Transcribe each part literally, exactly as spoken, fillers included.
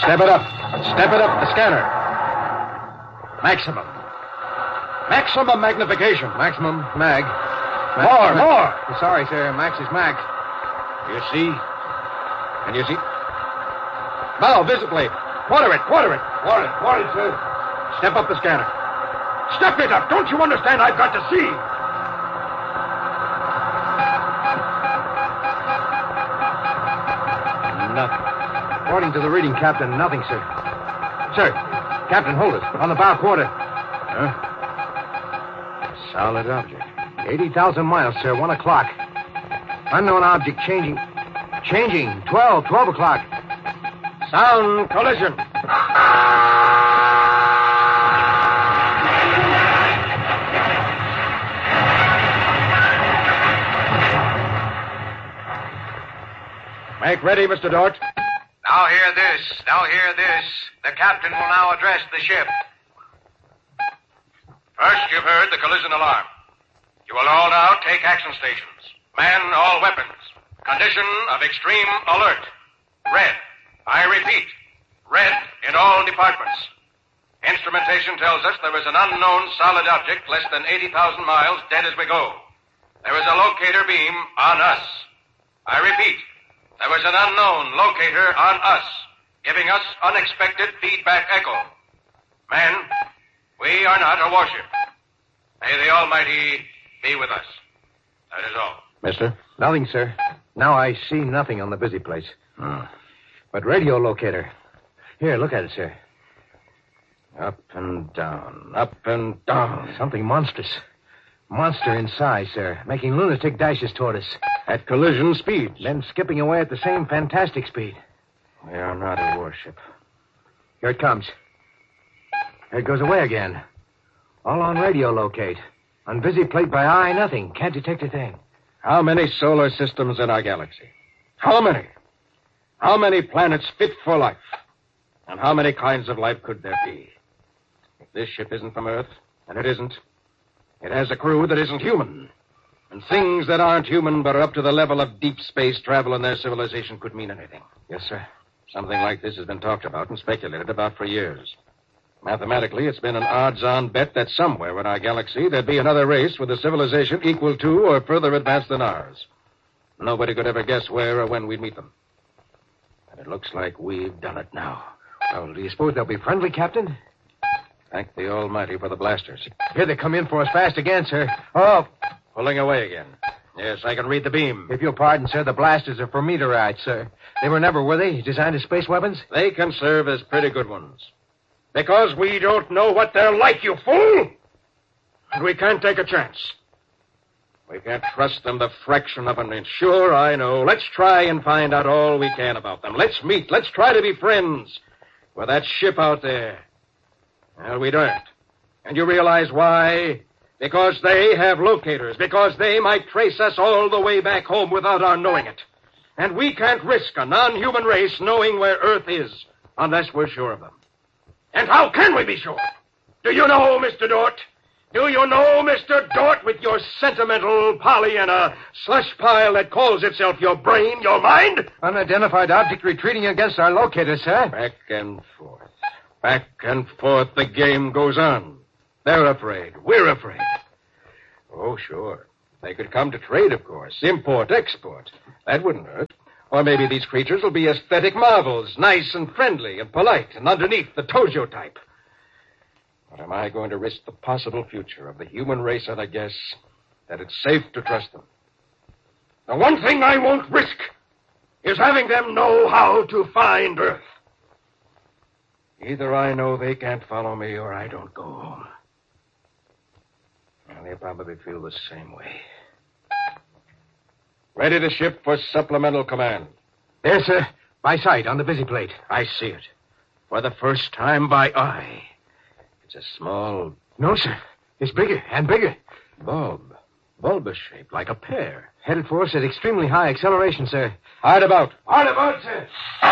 Step it up. Step it up, the scanner. Maximum. Maximum magnification. Maximum, mag. mag More, mag. more. Sorry, sir. Max is max. You see? Can you see? Now, visibly. Quarter it, quarter it. Quarter it, quarter it, sir. Step up the scanner. Step it up. Don't you understand? I've got to see. Nothing. According to the reading, Captain, nothing, sir. Sir, Captain, hold it. On the bow quarter. Huh? Solid object. eighty thousand miles, sir. One o'clock. Unknown object changing. Changing. Twelve. Twelve o'clock. Sound collision. Make ready, Mister Dort. Now hear this. Now hear this. The captain will now address the ship. First, you've heard the collision alarm. You will all now take action stations. Man all weapons. Condition of extreme alert. Red. I repeat, red in all departments. Instrumentation tells us there is an unknown solid object less than eighty thousand miles dead as we go. There is a locator beam on us. I repeat, there is an unknown locator on us, giving us unexpected feedback echo. Men, we are not a warship. May the Almighty be with us. That is all. Mister? Nothing, sir. Now I see nothing on the busy place. Hmm. But radio locator. Here, look at it, sir. Up and down, up and down. Something monstrous. Monster in size, sir. Making lunatic dashes toward us. At collision speed. Then skipping away at the same fantastic speed. We are not a warship. Here it comes. Here it goes away again. All on radio locate. On busy plate by eye, nothing. Can't detect a thing. How many solar systems in our galaxy? How many? How many planets fit for life? And how many kinds of life could there be? If this ship isn't from Earth, and it isn't, it has a crew that isn't human. And things that aren't human but are up to the level of deep space travel in their civilization could mean anything. Yes, sir. Something like this has been talked about and speculated about for years. Mathematically, it's been an odds-on bet that somewhere in our galaxy there'd be another race with a civilization equal to or further advanced than ours. Nobody could ever guess where or when we'd meet them. And it looks like we've done it now. Well, do you suppose they'll be friendly, Captain? Thank the Almighty for the blasters. Here they come in for us fast again, sir. Oh, Pulling away again. Yes, I can read the beam. if you'll pardon, sir, the blasters are for meteorites, sir. They were never, were they, designed as space weapons? They can serve as pretty good ones. Because we don't know what they're like, you fool! And we can't take a chance. We can't trust them the fraction of an inch. Sure, I know. Let's try and find out all we can about them. Let's meet. Let's try to be friends with that ship out there. Well, we don't. And you realize why? Because they have locators. Because they might trace us all the way back home without our knowing it. And we can't risk a non-human race knowing where Earth is unless we're sure of them. And how can we be sure? Do you know, Mister Dort? Do you know, Mister Dort, with your sentimental Pollyanna slush pile that calls itself your brain, your mind? Unidentified object retreating against our locator, sir. Back and forth. Back and forth, the game goes on. They're afraid. We're afraid. Oh, sure. They could come to trade, of course. Import, export. That wouldn't hurt. Or maybe these creatures will be aesthetic marvels, nice and friendly and polite, and underneath the Tojo type. But am I going to risk the possible future of the human race on a guess that it's safe to trust them? The one thing I won't risk is having them know how to find Earth. Either I know they can't follow me or I don't go home. And they probably feel the same way. Ready to ship for supplemental command. There, sir. By sight, on the busy plate. I see it. For the first time by eye. It's a small No, sir. It's bigger and bigger. bulb. Bulbous shape, like a pear. Headed for us at extremely high acceleration, sir. Hard about. Hard about, sir.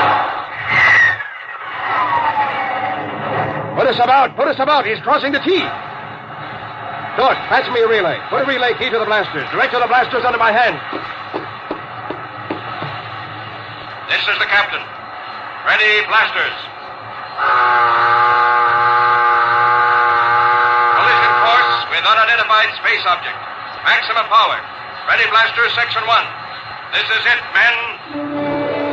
Put us about. Put us about. He's crossing the T. Dort, patch me a relay. Put a relay key to the blasters. Direct to the blasters under my hand. This is the captain. Ready, blasters. Collision course with unidentified space object. Maximum power. Ready blaster, section one. This is it, men.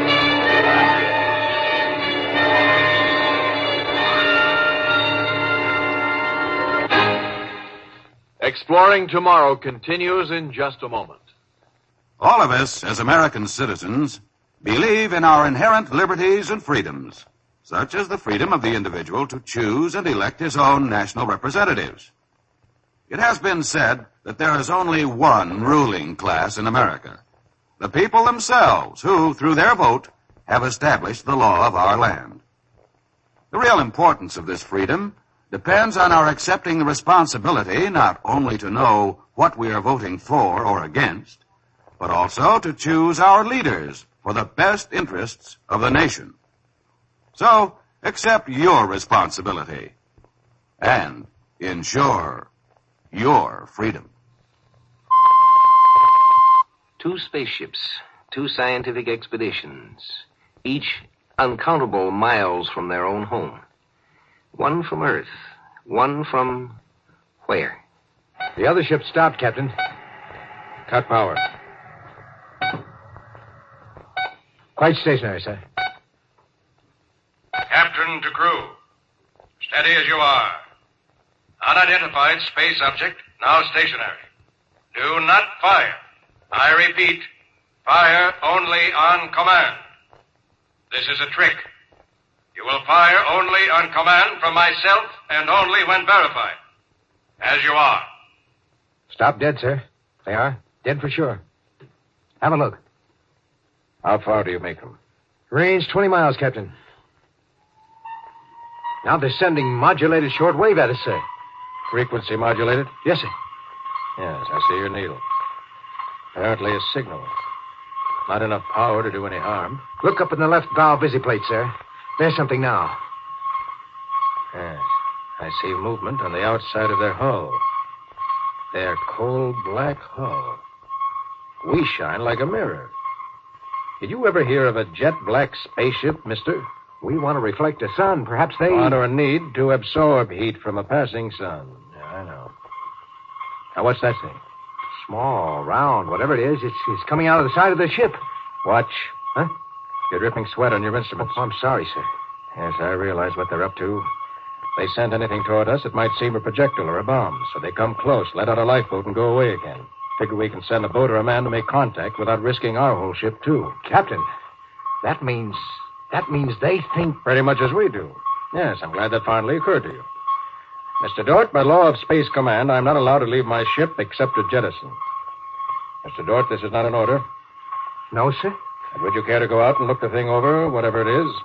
Exploring Tomorrow continues in just a moment. All of us, as American citizens, believe in our inherent liberties and freedoms, such as the freedom of the individual to choose and elect his own national representatives. It has been said that there is only one ruling class in America, the people themselves, who, through their vote, have established the law of our land. The real importance of this freedom depends on our accepting the responsibility not only to know what we are voting for or against, but also to choose our leaders for the best interests of the nation. So, accept your responsibility and ensure your freedom. Two spaceships, two scientific expeditions, each uncountable miles from their own home. One from Earth, one from where? The other ship stopped, Captain. Cut power. Quite stationary, sir. Captain to crew. Steady as you are. Unidentified space object, now stationary. Do not fire. I repeat, fire only on command. This is a trick. You will fire only on command from myself and only when verified. As you are. Stop dead, sir. They are. Dead for sure. Have a look. How far do you make them? Range twenty miles, Captain. Now they're sending modulated shortwave at us, sir. Frequency modulated? Yes, sir. Yes, I see your needle. Apparently a signal. Not enough power to do any harm. Look up in the left bow busy plate, sir. There's something now. Yes, I see movement on the outside of their hull. Their cold black hull. We shine like a mirror. Did you ever hear of a jet black spaceship, mister? We want to reflect the sun. Perhaps they... Want or need to absorb heat from a passing sun. Yeah, I know. Now, what's that thing? Small, round, whatever it is, it's, it's coming out of the side of the ship. Watch. Huh? You're dripping sweat on your instruments. Oh, I'm sorry, sir. Yes, I realize what they're up to. If they send anything toward us, it might seem a projectile or a bomb. So they come close, let out a lifeboat, and go away again. Figure we can send a boat or a man to make contact without risking our whole ship, too. Captain, that means... That means they think... Pretty much as we do. Yes, I'm glad that finally occurred to you. Mister Dort, by law of Space Command, I'm not allowed to leave my ship except to jettison. Mister Dort, this is not an order. No, sir. And would you care to go out and look the thing over, whatever it is?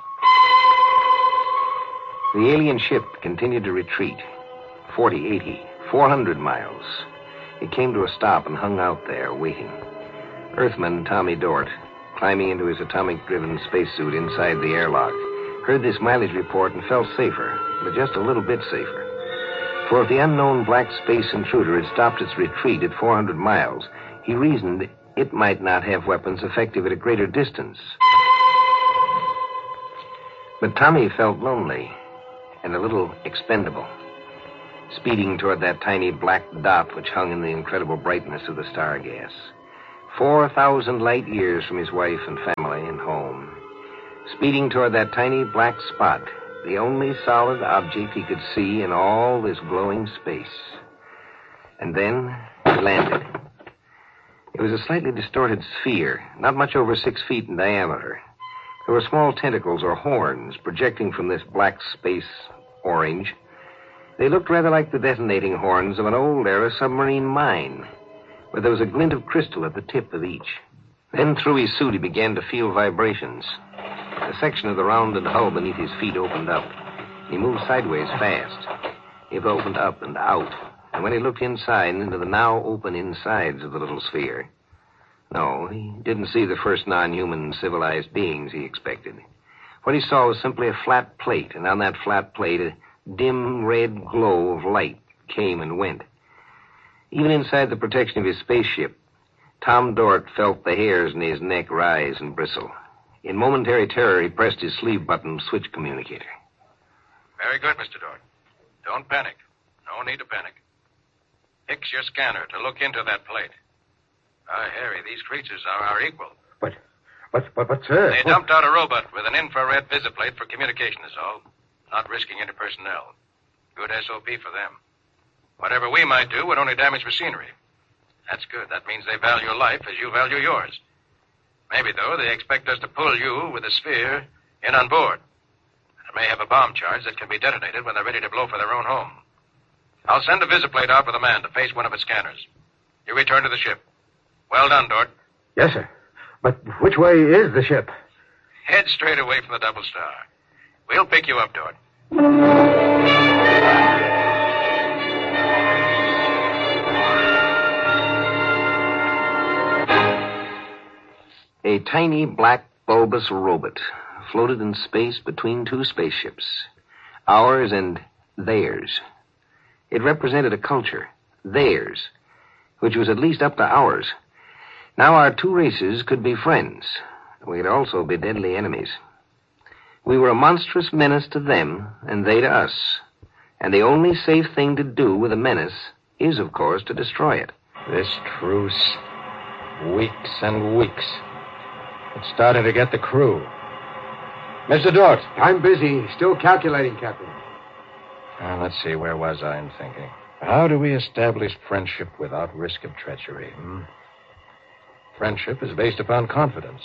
The alien ship continued to retreat. Forty, eighty, four hundred miles. It came to a stop and hung out there, waiting. Earthman Tommy Dort, climbing into his atomic-driven spacesuit inside the airlock, heard this mileage report and felt safer, but just a little bit safer. For if the unknown black space intruder had stopped its retreat at four hundred miles, he reasoned it might not have weapons effective at a greater distance. But Tommy felt lonely and a little expendable, speeding toward that tiny black dot which hung in the incredible brightness of the star gas. Four thousand light years from his wife and family and home. Speeding toward that tiny black spot, the only solid object he could see in all this glowing space. And then he landed. It was a slightly distorted sphere, not much over six feet in diameter. There were small tentacles or horns projecting from this black space orange. They looked rather like the detonating horns of an old-era submarine mine, where there was a glint of crystal at the tip of each. Then through his suit he began to feel vibrations. A section of the rounded hull beneath his feet opened up. He moved sideways fast. It opened up and out. And when he looked inside into the now open insides of the little sphere, no, he didn't see the first non-human civilized beings he expected. What he saw was simply a flat plate, and on that flat plate a dim red glow of light came and went. Even inside the protection of his spaceship, Tom Dort felt the hairs in his neck rise and bristle. In momentary terror, he pressed his sleeve button switch communicator. Very good, Mister Dort. Don't panic. No need to panic. Fix your scanner to look into that plate. Ah, Harry, these creatures are our equal. But, but, but, but, sir... They dumped out a robot with an infrared visiplate for communication is all. Not risking any personnel. Good S O P for them. Whatever we might do would only damage machinery. That's good. That means they value life as you value yours. Maybe, though, they expect us to pull you with a sphere in on board. It may have a bomb charge that can be detonated when they're ready to blow for their own home. I'll send a visiplate out with a man to face one of its scanners. You return to the ship. Well done, Dort. Yes, sir. But which way is the ship? Head straight away from the Double Star. We'll pick you up, Dort. A tiny black bulbous robot floated in space between two spaceships, ours and theirs. It represented a culture, theirs, which was at least up to ours. Now our two races could be friends. We'd also be deadly enemies. We were a monstrous menace to them, and they to us. And the only safe thing to do with a menace is, of course, to destroy it. This truce, weeks and weeks. It's starting to get the crew. Mister Dort. I'm busy. Still calculating, Captain. Uh, let's see, where was I in thinking? How do we establish friendship without risk of treachery? Hmm? Friendship is based upon confidence.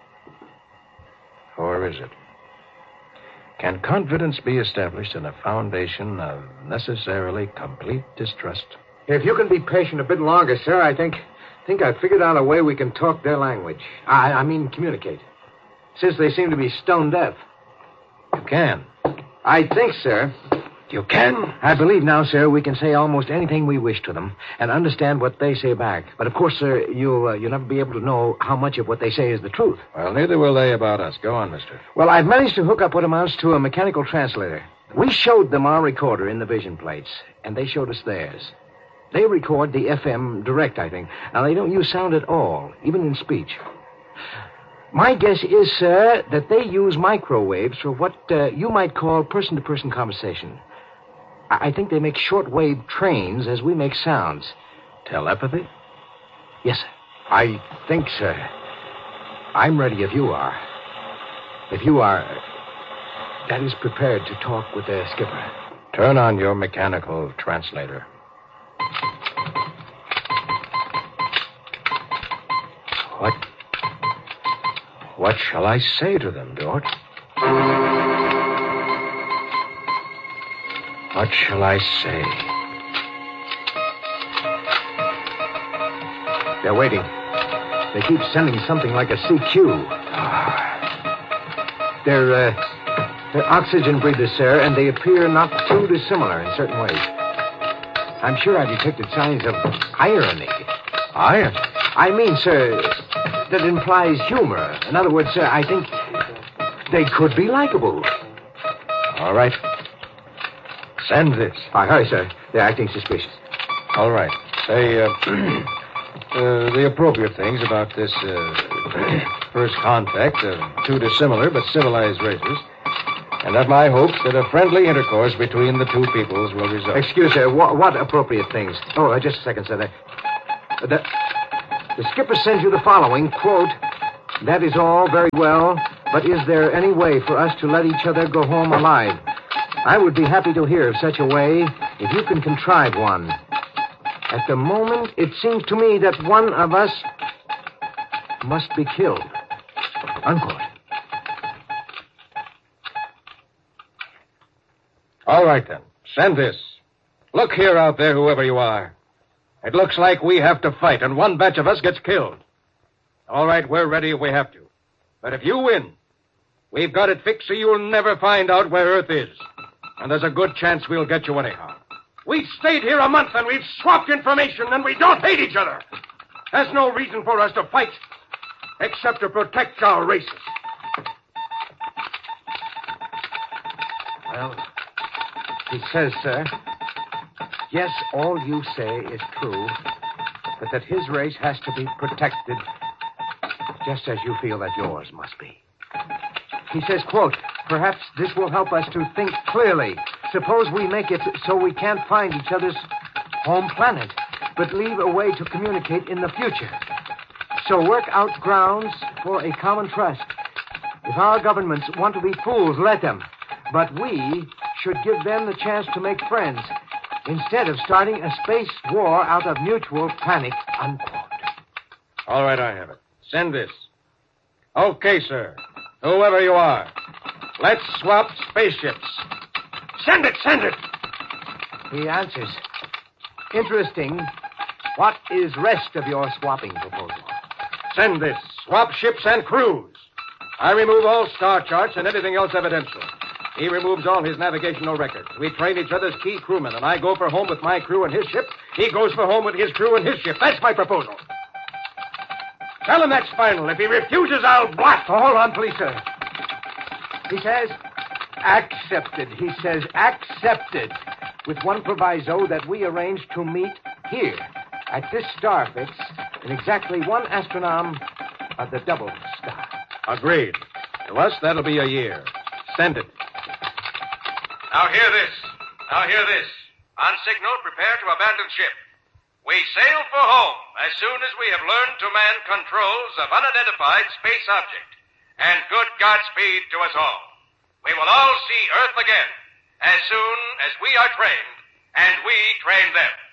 Or is it? Can confidence be established on a foundation of necessarily complete distrust? If you can be patient a bit longer, sir, I think think I've figured out a way we can talk their language. I, I mean communicate. Since they seem to be stone deaf. You can. I think, sir. You can? I believe now, sir, we can say almost anything we wish to them and understand what they say back. But, of course, sir, you'll, uh, you'll never be able to know how much of what they say is the truth. Well, neither will they about us. Go on, mister. Well, I've managed to hook up what amounts to a mechanical translator. We showed them our recorder in the vision plates, and they showed us theirs. They record the F M direct, I think. Now, they don't use sound at all, even in speech. My guess is, sir, that they use microwaves for what uh, you might call person-to-person conversation. I think they make shortwave trains as we make sounds. Telepathy? Yes, sir. I think, sir. I'm ready if you are. If you are, that is prepared to talk with the skipper. Turn on your mechanical translator. What? What shall I say to them, Dort? What shall I say? They're waiting. They keep sending something like a C Q. They're, uh, they're oxygen breathers, sir, and they appear not too dissimilar in certain ways. I'm sure I detected signs of irony. Irony? I mean, sir, that implies humor. In other words, sir, I think they could be likable. All right. Send this. Aye, aye, sir. They're acting suspicious. All right. Say, uh, uh, the appropriate things about this, uh, first contact of two dissimilar but civilized races, and that my hopes that a friendly intercourse between the two peoples will result. Excuse, sir. What, what appropriate things? Oh, uh, just a second, sir. The, the, the skipper sends you the following, quote, "That is all very well, but is there any way for us to let each other go home alive? I would be happy to hear of such a way if you can contrive one. At the moment, it seems to me that one of us must be killed." Unquote. All right, then. Send this. Look here out there, whoever you are. It looks like we have to fight, and one batch of us gets killed. All right, we're ready if we have to. But if you win, we've got it fixed so you'll never find out where Earth is. And there's a good chance we'll get you anyhow. We've stayed here a month and we've swapped information and we don't hate each other. There's no reason for us to fight except to protect our races. Well, he says, sir, yes, all you say is true, but that his race has to be protected just as you feel that yours must be. He says, quote, Perhaps this will help us to think clearly. Suppose we make it so we can't find each other's home planet, but leave a way to communicate in the future. So work out grounds for a common trust. If our governments want to be fools, let them. But we should give them the chance to make friends instead of starting a space war out of mutual panic, unquote. All right, I have it. Send this. Okay, sir. Whoever you are, let's swap spaceships. Send it, send it. He answers. Interesting. What is rest of your swapping proposal? Send this. Swap ships and crews. I remove all star charts and anything else evidential. He removes all his navigational records. We train each other's key crewmen, and I go for home with my crew and his ship. He goes for home with his crew and his ship. That's my proposal. Tell him that's final. If he refuses, I'll blast. Oh, hold on, please, sir. He says, accepted. He says, accepted. With one proviso that we arrange to meet here, at this star fix, in exactly one astronome of the double star. Agreed. To us, that'll be a year. Send it. Now hear this. Now hear this. On signal, prepare to abandon ship. We sail for home as soon as we have learned to man controls of unidentified space object. And good Godspeed to us all. We will all see Earth again as soon as we are trained, and we train them.